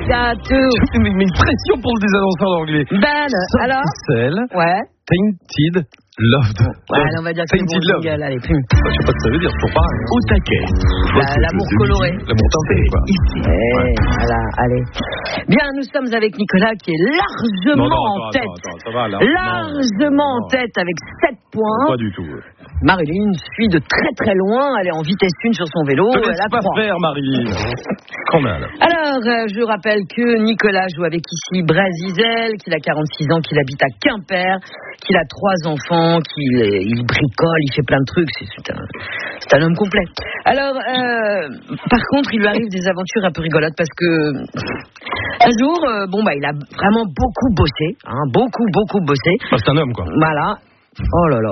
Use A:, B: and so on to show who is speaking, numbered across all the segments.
A: gâteau.
B: Mais une pression pour des annonceurs d'anglais.
A: Ben, alors ouais.
B: Tainted Loved.
A: Ouais, on va dire que c'est
B: Tainted
A: bon
B: Love.
A: jingle, allez.
B: Je sais pas ce que ça veut dire, c'est pour pareil.
C: Au taquet.
A: L'amour coloré.
B: L'amour teinté, quoi.
A: Voilà, allez. Bien, nous sommes avec Nicolas qui est largement en tête.
B: Attends, ça va, là.
A: Largement en tête avec 7 points.
B: Pas du tout.
A: Marilyn suit de très très loin. Elle est en vitesse 1 sur son vélo.
B: Te
A: Elle
B: laisse
A: a
B: pas
A: 3.
B: faire, Marie. Quand même.
A: Alors, je rappelle que Nicolas joue avec ici Brasizel, qu'il a 46 ans, qu'il habite à Quimper, qu'il a 3 enfants, qu'il bricole, il fait plein de trucs. C'est un homme complet. Alors, par contre, il lui arrive des aventures un peu rigolotes parce que un jour, il a vraiment beaucoup bossé, beaucoup bossé.
B: C'est un homme, quoi.
A: Voilà. Oh là là.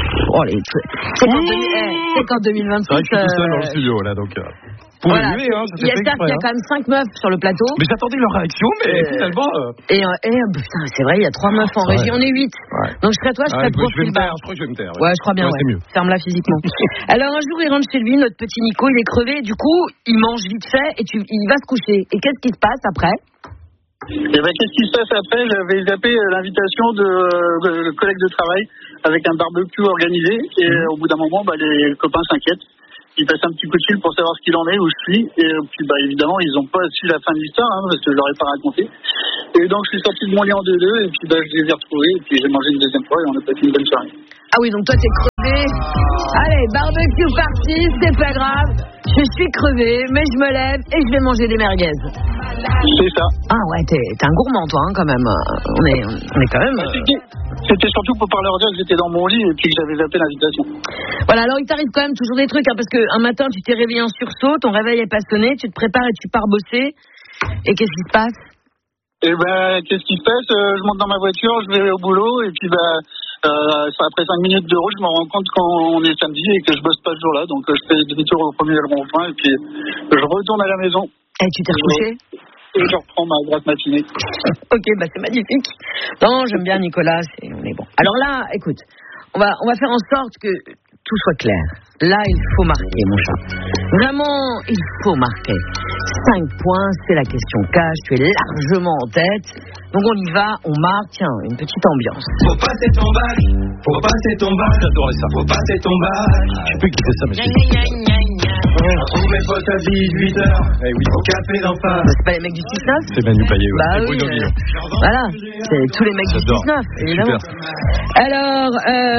A: C'est qu'en 2026.
B: C'est vrai que je suis tout seul dans le studio, là, donc.
A: Voilà. Il y a quand même 5 meufs sur le plateau.
B: Mais j'attendais leur réaction, mais finalement.
A: Putain, c'est vrai, il y a 3 meufs en régie, on est 8. Ouais. Donc je serais toi, je serais profil bas.
B: Je crois que je vais me taire.
A: Ouais, je crois bien,
B: c'est mieux.
A: Ferme-la physiquement. Alors un jour, il rentre chez lui, notre petit Nico, il est crevé, du coup, il mange vite fait et il va se coucher. Et qu'est-ce qui se passe après ?
D: Qu'est-ce qui se passe après ? J'avais zappé l'invitation de collègues de travail avec un barbecue organisé et au bout d'un moment, les copains s'inquiètent. Ils passent un petit coup de fil pour savoir ce qu'il en est, où je suis. Et puis, évidemment, ils n'ont pas su la fin de l'histoire, parce que je leur ai pas raconté. Et donc, je suis sorti de mon lit en 2-2, et puis, je les ai retrouvés, et puis j'ai mangé une deuxième fois, et on a passé une bonne soirée.
A: Ah oui, donc toi, t'es crevé. Allez, barbecue parti, c'est pas grave. Je suis crevé, mais je me lève et je vais manger des merguez.
D: C'est ça.
A: Ah ouais, t'es un gourmand, toi, quand même. On est quand même...
D: C'était surtout pour pas leur dire que j'étais dans mon lit et puis que j'avais zappé l'invitation.
A: Voilà, alors il t'arrive quand même toujours des trucs, parce qu'un matin, tu t'es réveillé en sursaut, ton réveil est pas sonné, tu te prépares et tu pars bosser. Et qu'est-ce qui se passe ?
D: Qu'est-ce qui se passe ? Je monte dans ma voiture, je vais au boulot, et puis après 5 minutes de route, je me rends compte qu'on est samedi et que je bosse pas ce jour-là. Donc je fais demi-tour au premier rond-point, et puis je retourne à la maison.
A: Et tu t'es recouché ?
D: Et je reprends ma grasse matinée.
A: Ok, c'est magnifique. Non, j'aime bien Nicolas, on est bon. Alors là, écoute, on va faire en sorte que tout soit clair. Là, il faut marquer, mon chat. Vraiment, il faut marquer. 5 points, c'est la question cash. Tu es largement en tête. Donc on y va, on marque. Tiens, une petite ambiance.
C: Faut passer ton bac.
B: J'adorais ça.
C: Faut passer ton bac.
B: Je sais plus qui fait ça, mais
C: Retrouve mes potes à 18h.
B: Eh oui.
C: Au café d'en face.
A: C'est pas les mecs du 6-9 ?
B: C'est Manu Payet, ouais.
A: Bah
B: Et
A: oui.
B: Bruno Guillon.
A: Voilà, c'est tous les mecs du 6-9, évidemment.
B: Super.
A: Alors,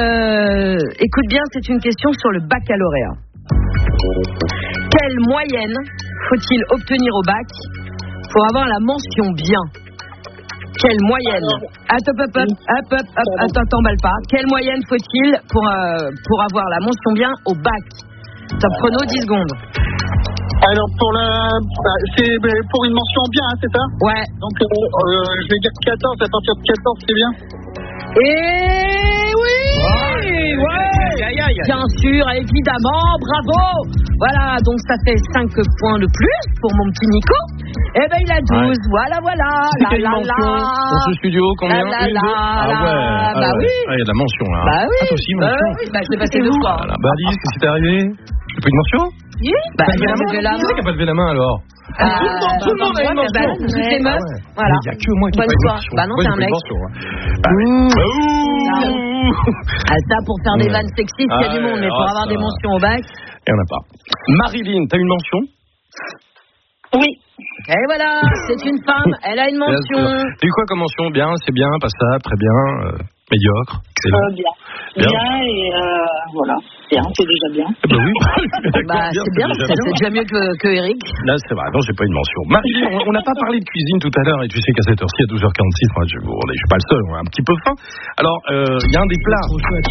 A: écoute bien, c'est une question sur le baccalauréat. Quelle moyenne faut-il obtenir au bac pour avoir la mention bien ? Quelle moyenne ? Attends, t'emballe pas. Quelle moyenne faut-il pour avoir la mention bien au bac ? Top chrono, 10 secondes.
D: Alors c'est pour une mention bien, c'est ça ?
A: Ouais.
D: Donc je vais dire 14, à partir de 14, c'est bien ?
A: Et oui, ouais, bien sûr, évidemment, bravo. Voilà, donc ça fait 5 points de plus pour mon petit Nico. Eh ben il a 12, voilà.
B: C'était une mention dans ce studio, combien ?
A: Bah oui.
B: Il y a de la mention, là.
A: Bah oui.
B: Ah, toi aussi, mention.
A: C'est passé 2 fois.
B: Voilà. Alice, qu'est-ce qui t'est arrivé ? T'as pris une mention ?
A: Oui. Bah, il a levé la main.
B: Qui c'est qui a pas levé la main, alors ? Tout le monde a une mention.
A: Toutes les meufs, voilà.
B: Il n'y a que moi qui n'ai pas une mention.
A: Bah non,
B: moi,
A: c'est un mec. Ça, pour faire des vannes sexistes, il y a du monde, mais pour avoir des mentions au bac...
B: Il n'y en a pas. Marilyn, t'as une mention ?
E: Oui.
A: Et voilà, c'est une femme, elle a une mention.
B: T'as eu quoi comme mention ? Bien, c'est bien, pas ça, très bien, médiocre, excellent.
E: Bien et voilà. Bien, c'est déjà bien.
B: Bah oui,
A: c'est bien, c'est déjà mieux que Eric.
B: Là, c'est vrai, non, j'ai pas une mention. Marie, on n'a pas parlé de cuisine tout à l'heure, et tu sais qu'à cette heure-ci, à 12h46, je suis pas le seul, on a un petit peu faim. Alors, il y a un des plats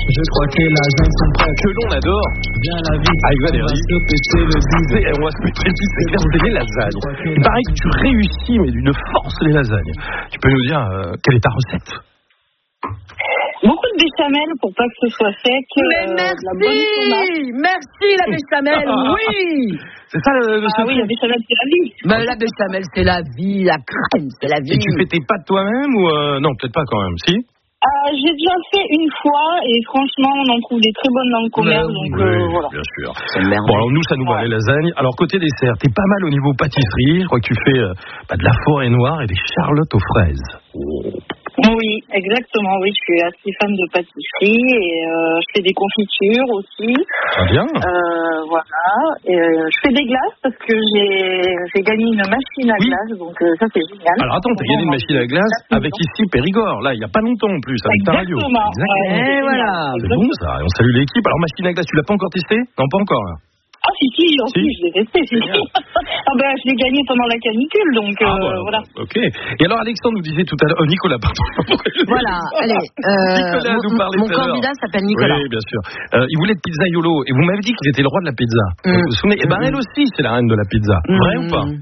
B: que l'on adore. Avec Valérie. On va se mettre le piste, c'est les lasagnes. Il paraît que tu réussis, mais d'une force, les lasagnes. Tu peux nous dire quelle est ta recette ?
E: Beaucoup de béchamel pour pas que ce soit sec.
A: Mais merci la béchamel, oui.
B: C'est ça le
E: oui, la béchamel c'est la vie.
A: Mais la béchamel c'est la vie, la crème c'est la vie.
B: Et tu fais tes pâtes toi-même ou non, peut-être pas quand même, si ?
E: J'ai déjà fait une fois et franchement, on en trouve des très bonnes dans le commerce. Donc voilà.
B: Bien sûr. Bon, alors nous, ça nous va les lasagnes. Alors, côté dessert, t'es pas mal au niveau pâtisserie. Je crois que tu fais de la forêt noire et des charlottes aux fraises.
E: Oui, exactement. Oui, je suis assez fan de pâtisserie et je fais des confitures aussi.
B: Ah bien.
E: Voilà. Et, je fais des glaces parce que j'ai gagné une machine à glace, donc ça c'est génial.
B: Alors attends, t'as gagné une machine à glace avec ici Périgord, là, il y a pas longtemps en plus, avec ta radio.
E: Exactement.
A: Et voilà.
B: C'est bon ça. On salue l'équipe. Alors machine à glace, tu l'as pas encore testée? Non, pas encore. Là.
E: Ah si, je l'ai testé. Je l'ai gagné pendant la canicule, donc voilà.
B: Ok. Et alors Alexandre nous disait tout à l'heure, Nicolas, pardon.
A: Voilà, allez.
B: Nicolas nous parlait
A: mon
B: tout à l'heure.
A: candidat s'appelle Nicolas.
B: Oui, bien sûr. Il voulait de pizzaiolo et vous m'avez dit qu'il était le roi de la pizza. Vous vous souvenez? Et ben elle aussi, c'est la reine de la pizza. Vrai ou pas?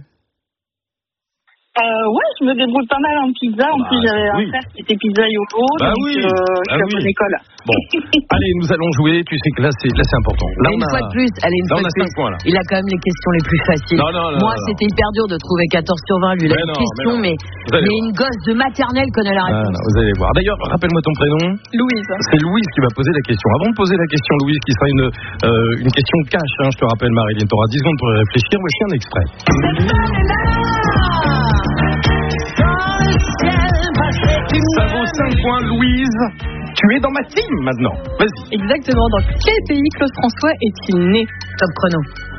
E: Ouais, je me débrouille pas mal en pizza. En plus, j'avais un frère qui était pizzaiolo, donc je suis à bonne école.
B: Bon, allez, nous allons jouer. Tu sais que là, c'est important. Là,
A: une fois de plus, une fois de plus.
B: Points, là.
A: Il a quand même les questions les plus faciles. Moi, c'était hyper dur de trouver 14 sur 20. Lui, il a une question, mais une gosse de maternelle connaît la réponse.
B: Vous allez voir. D'ailleurs, rappelle-moi ton prénom.
E: Louise.
B: C'est Louise qui va poser la question. Avant de poser la question, Louise, qui sera une question cash, je te rappelle, Marilyn. Tu auras 10 secondes pour y réfléchir. Voici un extrait. Ça vaut 5 points, Louise. Tu es dans ma team maintenant. Vas-y.
E: Exactement. Dans quel pays Claude François est-il né?
A: Top chrono.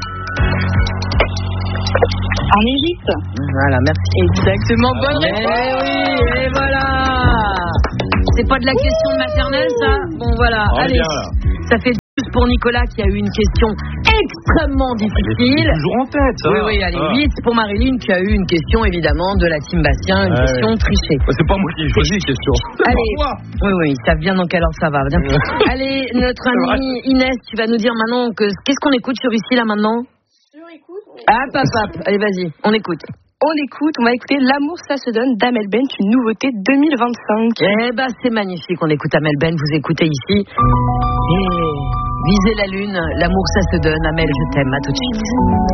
E: En Égypte.
A: Voilà, merci.
E: Exactement, bonne réponse.
A: Oui, et voilà. C'est pas de la question de maternelle, ça? Bon, voilà. Allez, ça fait 12 pour Nicolas qui a eu une question extrêmement difficile.
B: Il est toujours en tête, ça.
A: Oui, allez, 8 pour Marilyn qui a eu une question évidemment de la team Bastien, une question trichée.
B: C'est pas moi qui ai choisi les questions.
A: Allez, oui, ils savent bien dans quelle heure ça va. Allez, notre amie Inès, tu vas nous dire maintenant qu'est-ce qu'on écoute sur ici là maintenant?
E: Sur écoute.
A: Ah, pap. Allez, vas-y, on écoute.
E: On va écouter L'amour ça se donne d'Amel Bent, une nouveauté 2025.
A: Eh ben c'est magnifique, on écoute Amel Bent, vous écoutez ici. Et visez la lune, l'amour ça se donne, Amel je t'aime, à tout de suite.